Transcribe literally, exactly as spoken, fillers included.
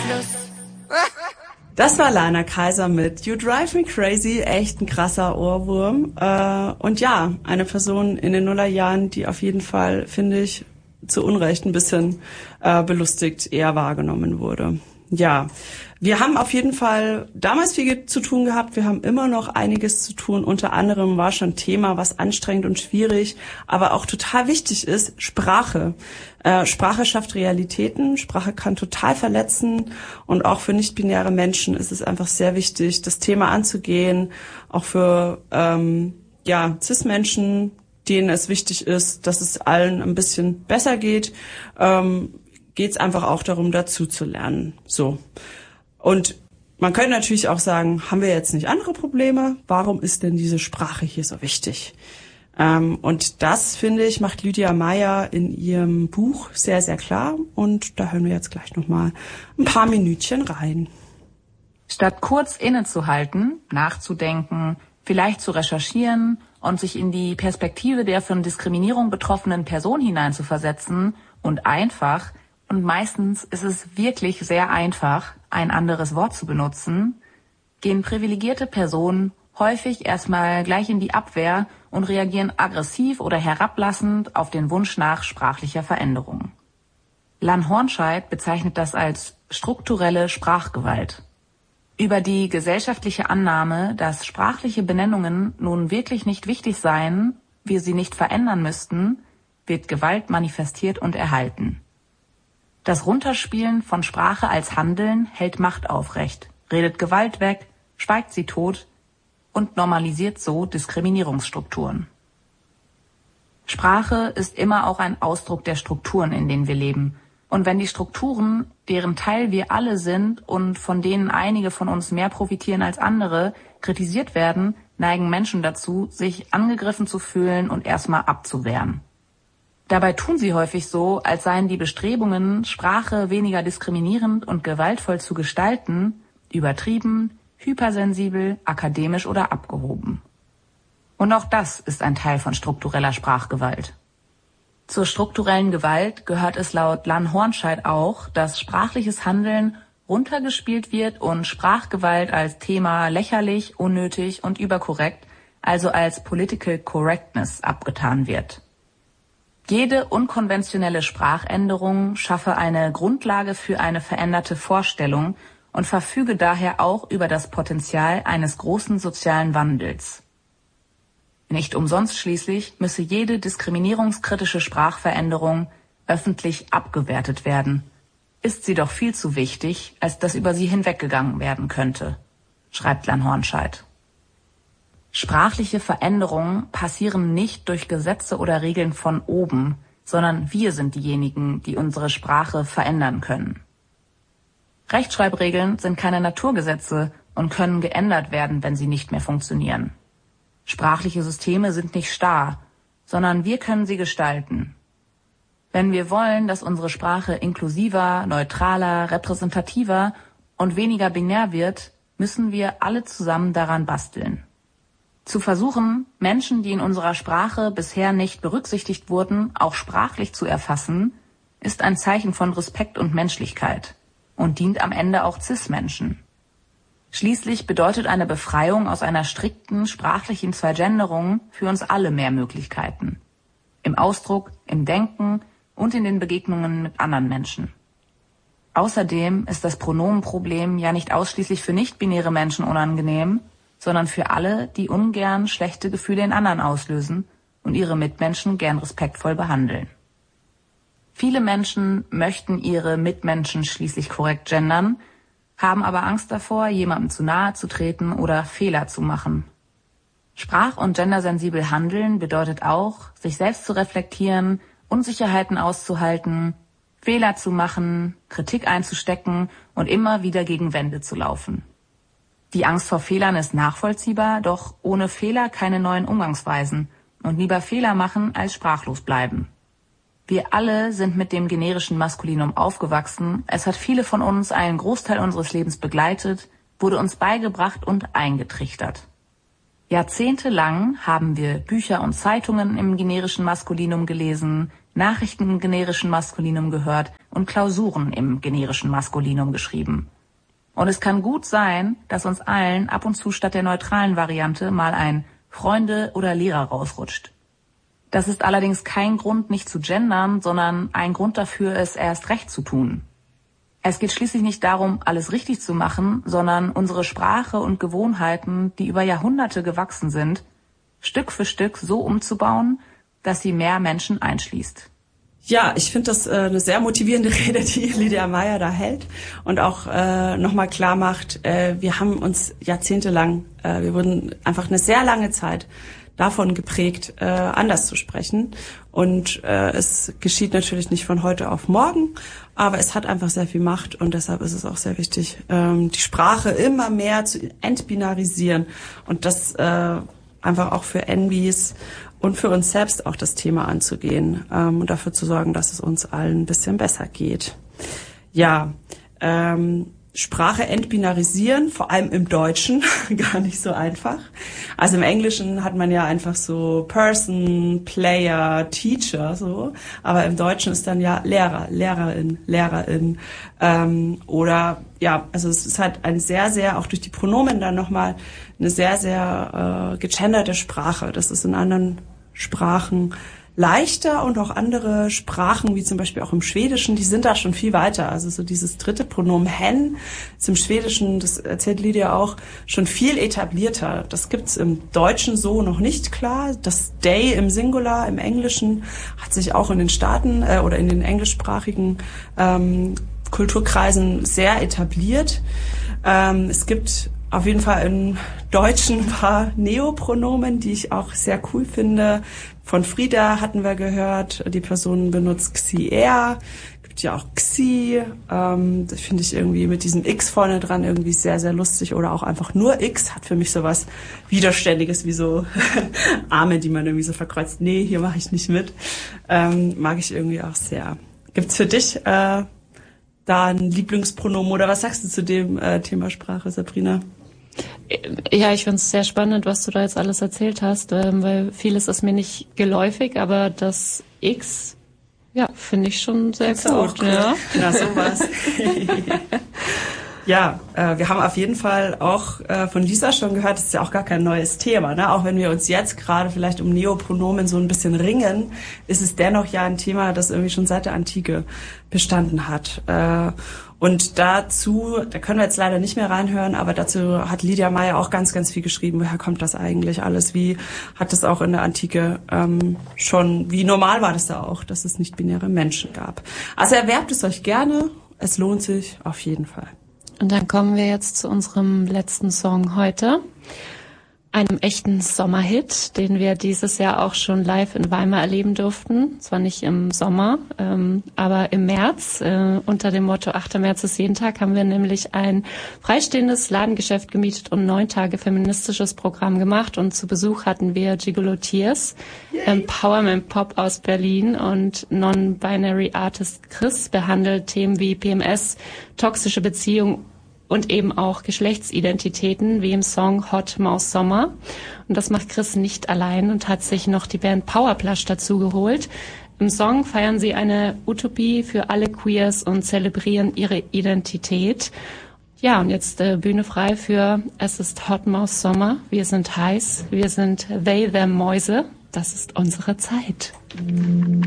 Das war Lana Kaiser mit You Drive Me Crazy, echt ein krasser Ohrwurm. Äh, und ja, eine Person in den Nullerjahren, die auf jeden Fall, finde ich, zu Unrecht ein bisschen äh, belustigt eher wahrgenommen wurde. Ja, wir haben auf jeden Fall damals viel zu tun gehabt. Wir haben immer noch einiges zu tun. Unter anderem war schon Thema, was anstrengend und schwierig, aber auch total wichtig ist, Sprache. Äh, Sprache schafft Realitäten. Sprache kann total verletzen. Und auch für nicht-binäre Menschen ist es einfach sehr wichtig, das Thema anzugehen. Auch für ähm, ja Cis-Menschen, denen es wichtig ist, dass es allen ein bisschen besser geht. Ähm, geht es einfach auch darum, dazu zu lernen. So. Und man könnte natürlich auch sagen, haben wir jetzt nicht andere Probleme? Warum ist denn diese Sprache hier so wichtig? Ähm, und das, finde ich, macht Lydia Meyer in ihrem Buch sehr, sehr klar. Und da hören wir jetzt gleich nochmal ein paar Minütchen rein. Statt kurz innezuhalten, nachzudenken, vielleicht zu recherchieren und sich in die Perspektive der von Diskriminierung betroffenen Person hineinzuversetzen und einfach, und meistens ist es wirklich sehr einfach, ein anderes Wort zu benutzen, gehen privilegierte Personen häufig erstmal gleich in die Abwehr und reagieren aggressiv oder herablassend auf den Wunsch nach sprachlicher Veränderung. Lan Hornscheid bezeichnet das als strukturelle Sprachgewalt. Über die gesellschaftliche Annahme, dass sprachliche Benennungen nun wirklich nicht wichtig seien, wir sie nicht verändern müssten, wird Gewalt manifestiert und erhalten. Das Runterspielen von Sprache als Handeln hält Macht aufrecht, redet Gewalt weg, schweigt sie tot und normalisiert so Diskriminierungsstrukturen. Sprache ist immer auch ein Ausdruck der Strukturen, in denen wir leben. Und wenn die Strukturen, deren Teil wir alle sind und von denen einige von uns mehr profitieren als andere, kritisiert werden, neigen Menschen dazu, sich angegriffen zu fühlen und erstmal abzuwehren. Dabei tun sie häufig so, als seien die Bestrebungen, Sprache weniger diskriminierend und gewaltvoll zu gestalten, übertrieben, hypersensibel, akademisch oder abgehoben. Und auch das ist ein Teil von struktureller Sprachgewalt. Zur strukturellen Gewalt gehört es laut Lan Hornscheid auch, dass sprachliches Handeln runtergespielt wird und Sprachgewalt als Thema lächerlich, unnötig und überkorrekt, also als Political Correctness abgetan wird. Jede unkonventionelle Sprachänderung schaffe eine Grundlage für eine veränderte Vorstellung und verfüge daher auch über das Potenzial eines großen sozialen Wandels. Nicht umsonst schließlich müsse jede diskriminierungskritische Sprachveränderung öffentlich abgewertet werden. Ist sie doch viel zu wichtig, als dass über sie hinweggegangen werden könnte, schreibt Lan Hornscheid. Sprachliche Veränderungen passieren nicht durch Gesetze oder Regeln von oben, sondern wir sind diejenigen, die unsere Sprache verändern können. Rechtschreibregeln sind keine Naturgesetze und können geändert werden, wenn sie nicht mehr funktionieren. Sprachliche Systeme sind nicht starr, sondern wir können sie gestalten. Wenn wir wollen, dass unsere Sprache inklusiver, neutraler, repräsentativer und weniger binär wird, müssen wir alle zusammen daran basteln. Zu versuchen, Menschen, die in unserer Sprache bisher nicht berücksichtigt wurden, auch sprachlich zu erfassen, ist ein Zeichen von Respekt und Menschlichkeit und dient am Ende auch Cis-Menschen. Schließlich bedeutet eine Befreiung aus einer strikten sprachlichen Zweigenderung für uns alle mehr Möglichkeiten. Im Ausdruck, im Denken und in den Begegnungen mit anderen Menschen. Außerdem ist das Pronomenproblem ja nicht ausschließlich für nicht-binäre Menschen unangenehm, sondern für alle, die ungern schlechte Gefühle in anderen auslösen und ihre Mitmenschen gern respektvoll behandeln. Viele Menschen möchten ihre Mitmenschen schließlich korrekt gendern, haben aber Angst davor, jemandem zu nahe zu treten oder Fehler zu machen. Sprach- und gendersensibel handeln bedeutet auch, sich selbst zu reflektieren, Unsicherheiten auszuhalten, Fehler zu machen, Kritik einzustecken und immer wieder gegen Wände zu laufen. Die Angst vor Fehlern ist nachvollziehbar, doch ohne Fehler keine neuen Umgangsweisen und lieber Fehler machen als sprachlos bleiben. Wir alle sind mit dem generischen Maskulinum aufgewachsen. Es hat viele von uns einen Großteil unseres Lebens begleitet, wurde uns beigebracht und eingetrichtert. Jahrzehntelang haben wir Bücher und Zeitungen im generischen Maskulinum gelesen, Nachrichten im generischen Maskulinum gehört und Klausuren im generischen Maskulinum geschrieben. Und es kann gut sein, dass uns allen ab und zu statt der neutralen Variante mal ein Freunde oder Lehrer rausrutscht. Das ist allerdings kein Grund, nicht zu gendern, sondern ein Grund dafür, es erst recht zu tun. Es geht schließlich nicht darum, alles richtig zu machen, sondern unsere Sprache und Gewohnheiten, die über Jahrhunderte gewachsen sind, Stück für Stück so umzubauen, dass sie mehr Menschen einschließt. Ja, ich finde das äh, eine sehr motivierende Rede, die Lydia Meyer da hält und auch äh, nochmal klar macht, äh, wir haben uns jahrzehntelang, äh, wir wurden einfach eine sehr lange Zeit davon geprägt, äh, anders zu sprechen. Und äh, es geschieht natürlich nicht von heute auf morgen, aber es hat einfach sehr viel Macht und deshalb ist es auch sehr wichtig, ähm, die Sprache immer mehr zu entbinarisieren und das äh, einfach auch für N Bs und für uns selbst auch das Thema anzugehen ähm, und dafür zu sorgen, dass es uns allen ein bisschen besser geht. Ja, ähm, Sprache entbinarisieren, vor allem im Deutschen, gar nicht so einfach. Also im Englischen hat man ja einfach so Person, Player, Teacher, so. Aber im Deutschen ist dann ja Lehrer, Lehrerin, Lehrerin. Ähm, oder ja, also es ist halt ein sehr, sehr, auch durch die Pronomen dann nochmal eine sehr, sehr äh, gegenderte Sprache. Das ist in anderen Sprachen leichter und auch andere Sprachen, wie zum Beispiel auch im Schwedischen, die sind da schon viel weiter. Also so dieses dritte Pronomen hen ist im Schwedischen, das erzählt Lydia auch, schon viel etablierter. Das gibt's im Deutschen so noch nicht klar. Das they im Singular im Englischen hat sich auch in den Staaten äh, oder in den englischsprachigen ähm, Kulturkreisen sehr etabliert. Ähm, es gibt auf jeden Fall im Deutschen ein paar Neopronomen, die ich auch sehr cool finde. Von Frieda hatten wir gehört, die Person benutzt xi, er. Gibt ja auch xi. Ähm, das finde ich irgendwie mit diesem x vorne dran irgendwie sehr, sehr lustig. Oder auch einfach nur x hat für mich sowas Widerständiges, wie so Arme, die man irgendwie so verkreuzt. Nee, hier mache ich nicht mit. Ähm, mag ich irgendwie auch sehr. Gibt's für dich äh, da ein Lieblingspronomen oder was sagst du zu dem äh, Thema Sprache, Sabrina? Ja, ich finde es sehr spannend, was du da jetzt alles erzählt hast, ähm, weil vieles ist mir nicht geläufig, aber das X, ja, finde ich schon sehr gut. Auch cool. Ja, ja, sowas. Ja, äh, wir haben auf jeden Fall auch äh, von Lisa schon gehört, das ist ja auch gar kein neues Thema, ne? Auch wenn wir uns jetzt gerade vielleicht um Neopronomen so ein bisschen ringen, ist es dennoch ja ein Thema, das irgendwie schon seit der Antike bestanden hat. Äh, Und dazu, da können wir jetzt leider nicht mehr reinhören, aber dazu hat Lydia Meyer auch ganz, ganz viel geschrieben. Woher kommt das eigentlich alles? Wie hat es auch in der Antike ähm, schon, wie normal war das da auch, dass es nicht binäre Menschen gab? Also erwerbt es euch gerne, es lohnt sich auf jeden Fall. Und dann kommen wir jetzt zu unserem letzten Song heute. Einem echten Sommerhit, den wir dieses Jahr auch schon live in Weimar erleben durften. Zwar nicht im Sommer, ähm, aber im März. Äh, unter dem Motto achter März ist jeden Tag haben wir nämlich ein freistehendes Ladengeschäft gemietet und neun Tage feministisches Programm gemacht. Und zu Besuch hatten wir Gigolo Tears, Empowerment Pop aus Berlin und Non-Binary Artist Chris behandelt Themen wie P M S, toxische Beziehungen und eben auch Geschlechtsidentitäten, wie im Song Hot Maus Sommer. Und das macht Chris nicht allein und hat sich noch die Band Powerplush dazu geholt. Im Song feiern sie eine Utopie für alle Queers und zelebrieren ihre Identität. Ja, und jetzt äh, Bühne frei für Es ist Hot Maus Sommer. Wir sind heiß, wir sind They, Them, Mäuse. Das ist unsere Zeit.